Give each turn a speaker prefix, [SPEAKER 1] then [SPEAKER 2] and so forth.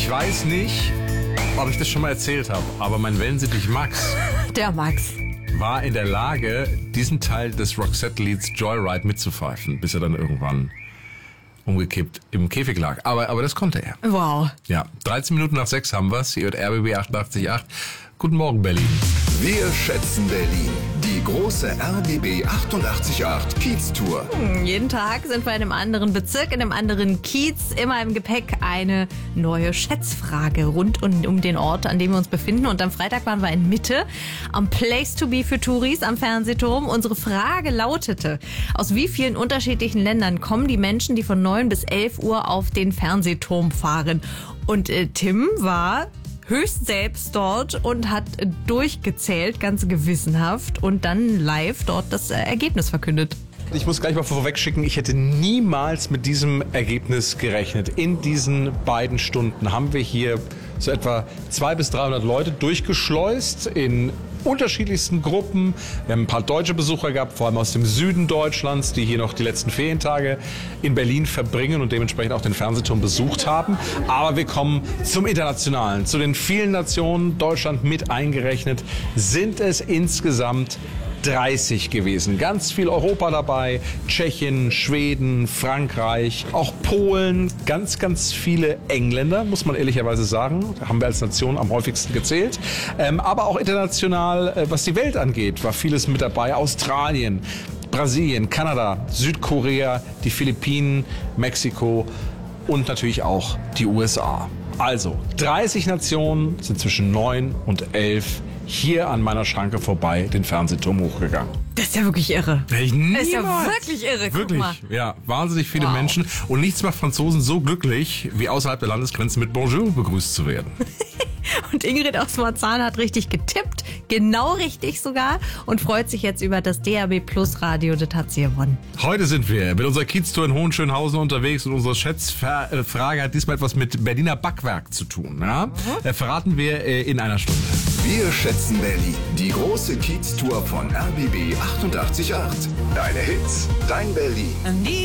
[SPEAKER 1] Ich weiß nicht, ob ich das schon mal erzählt habe, aber mein Wellensittich Max
[SPEAKER 2] Der Max.
[SPEAKER 1] war in der Lage, diesen Teil des Roxette-Lieds Joyride mitzupfeifen, bis er dann irgendwann umgekippt im Käfig lag. Aber das konnte er.
[SPEAKER 2] Wow.
[SPEAKER 1] Ja, 13 Minuten nach 6 haben wir's. Ihr hört RBB 88.8. Guten Morgen, Berlin.
[SPEAKER 3] Wir schätzen Berlin. Die große RBB 88.8 Kiez-Tour.
[SPEAKER 2] Jeden Tag sind wir in einem anderen Bezirk, in einem anderen Kiez. Immer im Gepäck eine neue Schätzfrage rund um den Ort, an dem wir uns befinden. Und am Freitag waren wir in Mitte am Place to be für Touris am Fernsehturm. Unsere Frage lautete: Aus wie vielen unterschiedlichen Ländern kommen die Menschen, die von 9 bis 11 Uhr auf den Fernsehturm fahren? Und Tim war höchst selbst dort und hat durchgezählt, ganz gewissenhaft, und dann live dort das Ergebnis verkündet.
[SPEAKER 1] Ich muss gleich mal vorweg schicken, ich hätte niemals mit diesem Ergebnis gerechnet. In diesen beiden Stunden haben wir hier so etwa 200 bis 300 Leute durchgeschleust in unterschiedlichsten Gruppen. Wir haben ein paar deutsche Besucher gehabt, vor allem aus dem Süden Deutschlands, die hier noch die letzten Ferientage in Berlin verbringen und dementsprechend auch den Fernsehturm besucht haben. Aber wir kommen zum Internationalen. Zu den vielen Nationen, Deutschland mit eingerechnet, sind es insgesamt 30 gewesen. Ganz viel Europa dabei, Tschechien, Schweden, Frankreich, auch Polen, ganz, ganz viele Engländer, muss man ehrlicherweise sagen. Da haben wir als Nation am häufigsten gezählt. Aber auch international, was die Welt angeht, war vieles mit dabei. Australien, Brasilien, Kanada, Südkorea, die Philippinen, Mexiko und natürlich auch die USA. Also 30 Nationen sind zwischen 9 und 11 hier an meiner Schranke vorbei den Fernsehturm hochgegangen.
[SPEAKER 2] Das ist ja wirklich irre.
[SPEAKER 1] Das
[SPEAKER 2] ist ja wirklich irre. Guck
[SPEAKER 1] Wirklich,
[SPEAKER 2] mal.
[SPEAKER 1] ja, wahnsinnig viele
[SPEAKER 2] Wow.
[SPEAKER 1] Menschen. Und nichts macht Franzosen so glücklich, wie außerhalb der Landesgrenzen mit Bonjour begrüßt zu werden.
[SPEAKER 2] Und Ingrid aus Marzahn hat richtig getippt, genau richtig sogar, und freut sich jetzt über das DAB Plus Radio. Das hat sie gewonnen.
[SPEAKER 1] Heute sind wir mit unserer Kiez-Tour in Hohenschönhausen unterwegs und unsere Schätzfrage hat diesmal etwas mit Berliner Backwerk zu tun. Ja? Verraten wir in einer Stunde.
[SPEAKER 3] Wir schätzen Berlin. Die große Kiez-Tour von RBB 88.8. Deine Hits, dein Berlin.